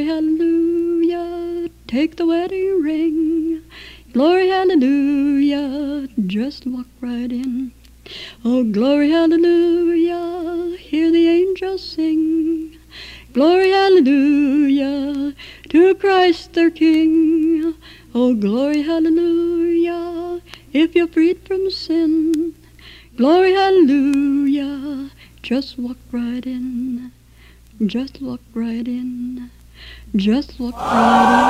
hallelujah, take the wedding ring. Glory, hallelujah, just walk right in. Oh, glory, hallelujah, hear the angels sing. Glory, hallelujah, to Christ their King. Oh, glory, hallelujah, if you're freed from sin. Glory, hallelujah, just walk right in. Just walk right in. Just walk right in.